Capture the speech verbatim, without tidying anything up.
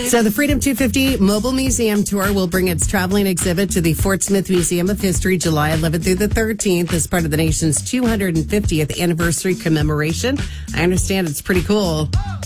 So the Freedom two fifty Mobile Museum Tour will bring its traveling exhibit to the Fort Smith Museum of History July eleventh through the thirteenth as part of the nation's two hundred fiftieth anniversary commemoration. I understand it's pretty cool.